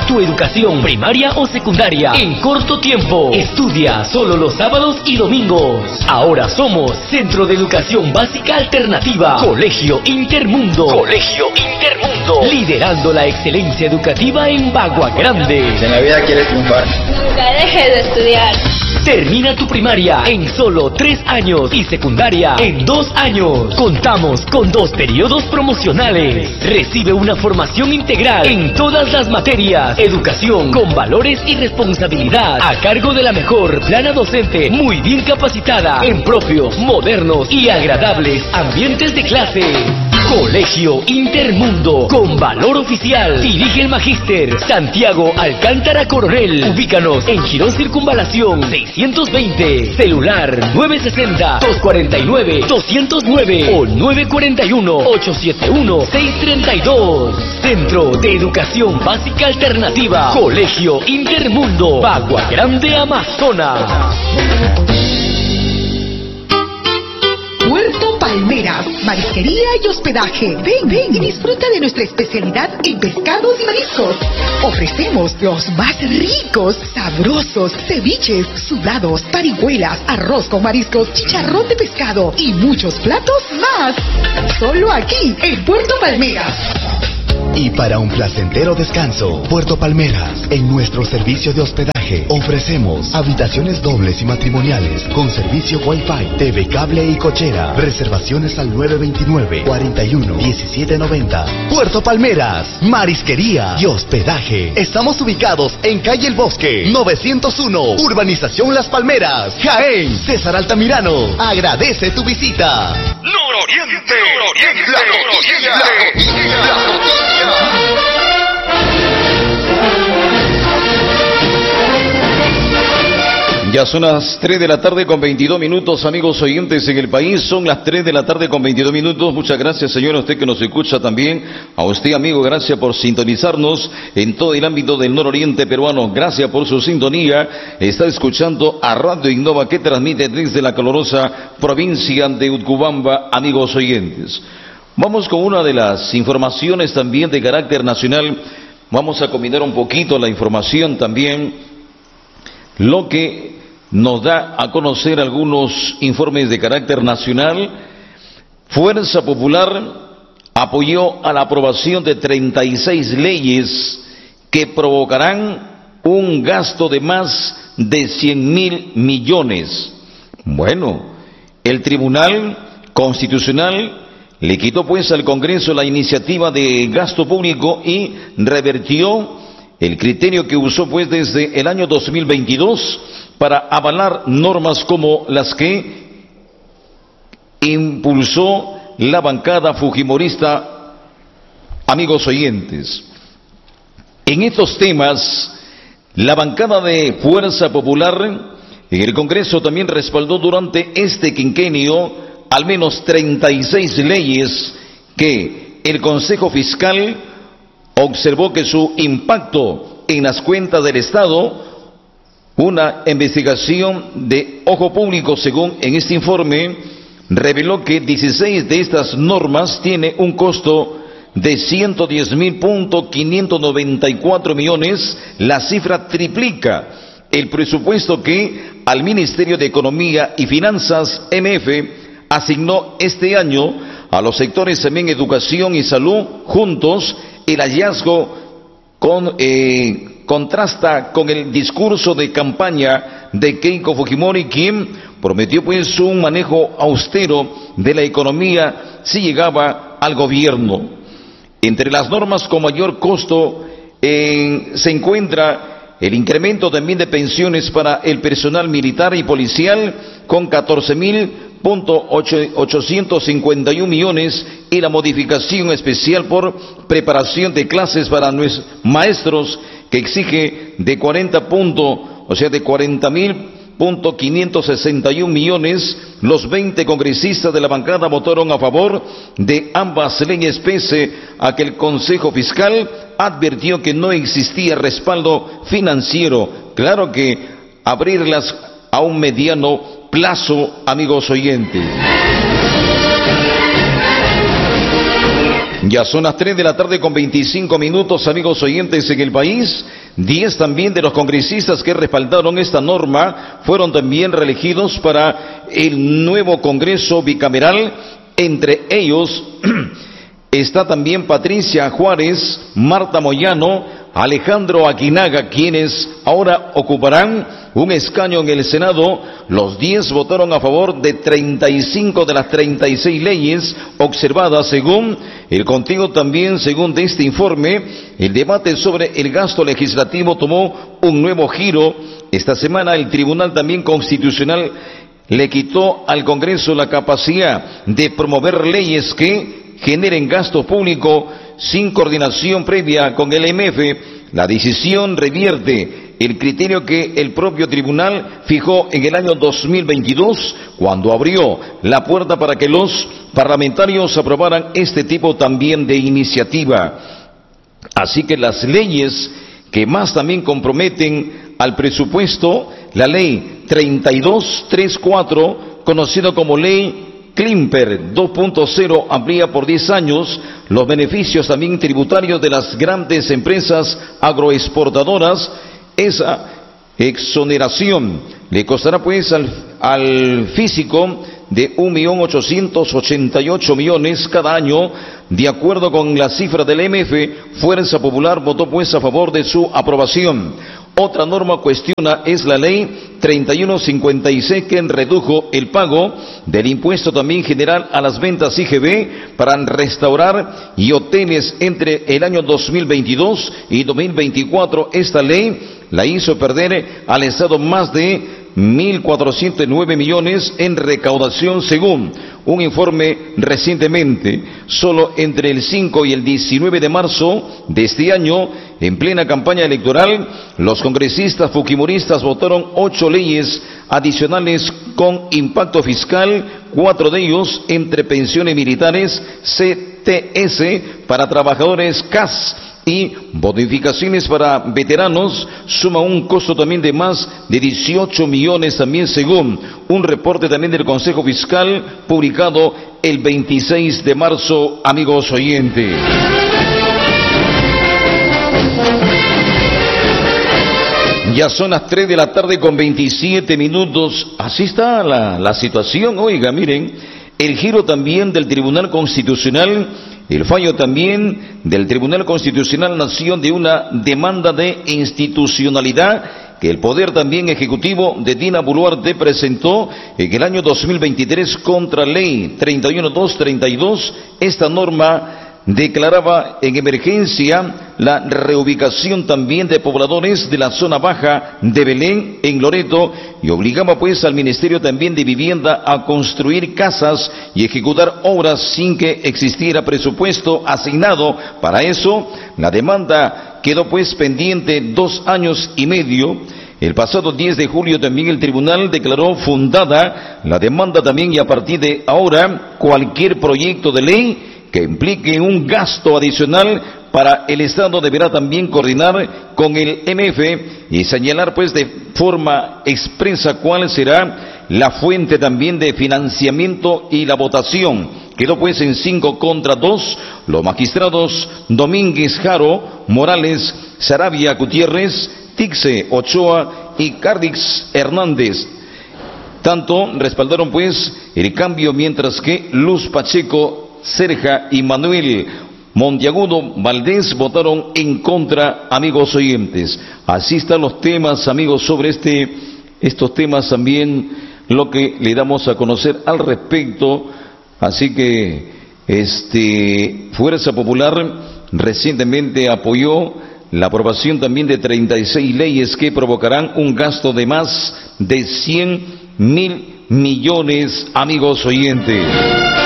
tu educación primaria o secundaria en corto tiempo. Estudia solo los sábados y domingos. Ahora somos Centro de Educación Básica Alternativa, Colegio Intermundo. Colegio Intermundo, liderando la excelencia educativa en Bagua Grande. Si en la vida quieres triunfar, nunca dejes de estudiar. Termina tu primaria en solo 3 años y secundaria en 2 años. Contamos con 2 periodos promocionales. Recibe una formación integral en todas las materias. Educación con valores y responsabilidad a cargo de la mejor plana docente, muy bien capacitada en propios, modernos y agradables ambientes de clase. Colegio Intermundo, con valor oficial. Dirige el Magíster Santiago Alcántara Coronel. Ubícanos en Girón Circunvalación 620. Celular 960-249-209 o 941-871-632. Centro de Educación Básica Alternativa, Colegio Intermundo, Bagua Grande, Amazonas. Puerto Palmeras, marisquería y hospedaje. Ven y disfruta de nuestra especialidad en pescados y mariscos. Ofrecemos los más ricos, sabrosos ceviches, sudados, parihuelas, arroz con mariscos, chicharrón de pescado y muchos platos más. Solo aquí, en Puerto Palmeras. Y para un placentero descanso, Puerto Palmeras, en nuestro servicio de hospedaje, ofrecemos habitaciones dobles y matrimoniales con servicio Wi-Fi, TV cable y cochera. Reservaciones al 929-41-1790. Puerto Palmeras, marisquería y hospedaje. Estamos ubicados en calle El Bosque, 901, Urbanización Las Palmeras, Jaén. César Altamirano agradece tu visita. Nororiente, la noticia. Ya son las 3 de la tarde con 22 minutos, amigos oyentes en el país. Son las 3 de la tarde con 22 minutos. Muchas gracias, señor, a usted que nos escucha también. A usted, amigo, gracias por sintonizarnos en todo el ámbito del nororiente peruano. Gracias por su sintonía. Está escuchando a Radio Innova, que transmite desde la calurosa provincia de Utcubamba, amigos oyentes. Vamos con una de las informaciones también de carácter nacional. Vamos a combinar un poquito la información también, lo que nos da a conocer algunos informes de carácter nacional. Fuerza Popular apoyó a la aprobación de 36 leyes que provocarán un gasto de más de 100.000 millones. Bueno, el Tribunal Constitucional le quitó pues al Congreso la iniciativa de gasto público y revertió el criterio que usó pues desde el año 2022 para avalar normas como las que impulsó la bancada fujimorista, amigos oyentes. En estos temas, la bancada de Fuerza Popular en el Congreso también respaldó durante este quinquenio al menos 36 leyes que el Consejo Fiscal observó que su impacto en las cuentas del Estado. Una investigación de Ojo Público, según en este informe, reveló que 16 de estas normas tiene un costo de 110.594 millones. La cifra triplica el presupuesto que al Ministerio de Economía y Finanzas, MF, asignó este año a los sectores también educación y salud juntos. El hallazgo contrasta con el discurso de campaña de Keiko Fujimori, quien prometió pues un manejo austero de la economía si llegaba al gobierno. Entre las normas con mayor costo se encuentra el incremento también de pensiones para el personal militar y policial con 14.851 millones y la modificación especial por preparación de clases para nuestros maestros que exige de 40.561 millones. Los 20 congresistas de la bancada votaron a favor de ambas leyes, pese a que el Consejo Fiscal advirtió que no existía respaldo financiero. Claro que abrirlas a un mediano plazo, amigos oyentes. Ya son las 3 de la tarde con 25 minutos, amigos oyentes en el país. 10 también de los congresistas que respaldaron esta norma fueron también reelegidos para el nuevo Congreso bicameral. Entre ellos está también Patricia Juárez, Marta Moyano, Alejandro Aguinaga, quienes ahora ocuparán un escaño en el Senado. Los 10 votaron a favor de 35 de las 36 leyes observadas. Según el contenido también, según de este informe, el debate sobre el gasto legislativo tomó un nuevo giro. Esta semana el Tribunal también Constitucional le quitó al Congreso la capacidad de promover leyes que generen gasto público sin coordinación previa con el MF. La decisión revierte el criterio que el propio tribunal fijó en el año 2022, cuando abrió la puerta para que los parlamentarios aprobaran este tipo también de iniciativa. Así que las leyes que más también comprometen al presupuesto, la ley 3234, conocida como ley Klimper 2.0, amplía por 10 años los beneficios también tributarios de las grandes empresas agroexportadoras. Esa exoneración le costará pues al físico de 1.888.000.000 cada año. De acuerdo con la cifra del MF, Fuerza Popular votó pues a favor de su aprobación. Otra norma cuestiona es la ley 3156, que redujo el pago del impuesto también general a las ventas IGB para restaurar y hoteles entre el año 2022 y 2024. Esta ley la hizo perder al Estado más de 1.409 millones en recaudación, según un informe recientemente. Solo entre el 5 y el 19 de marzo de este año, en plena campaña electoral, los congresistas fujimoristas votaron 8 leyes adicionales con impacto fiscal, 4 de ellos entre pensiones militares, CTS para trabajadores, CAS, y bonificaciones para veteranos. Suma un costo también de más de 18 millones también, según un reporte también del Consejo Fiscal publicado el 26 de marzo, amigos oyentes. Ya son las 3 de la tarde con 27 minutos. Así está la situación. Oiga, miren, el giro también del Tribunal Constitucional. El fallo también del Tribunal Constitucional nació de una demanda de institucionalidad que el Poder también Ejecutivo de Dina Boluarte presentó en el año 2023 contra Ley 31232. Esta norma declaraba en emergencia la reubicación también de pobladores de la zona baja de Belén en Loreto y obligaba pues al Ministerio también de Vivienda a construir casas y ejecutar obras sin que existiera presupuesto asignado para eso. La demanda quedó pues pendiente 2 años y medio. El pasado 10 de julio también el tribunal declaró fundada la demanda también, y a partir de ahora cualquier proyecto de ley que implique un gasto adicional para el Estado deberá también coordinar con el MF y señalar pues de forma expresa cuál será la fuente también de financiamiento y la votación. Quedó pues en 5 contra 2 los magistrados Domínguez Jaro, Morales, Sarabia Gutiérrez, Tixe Ochoa y Cardix Hernández. Tanto respaldaron pues el cambio, mientras que Luz Pacheco, Serja y Manuel Monteagudo Valdés votaron en contra, amigos oyentes. Así están los temas, amigos, sobre estos temas también, lo que le damos a conocer al respecto. Así que Fuerza Popular recientemente apoyó la aprobación también de 36 leyes que provocarán un gasto de más de 100.000 millones, amigos oyentes.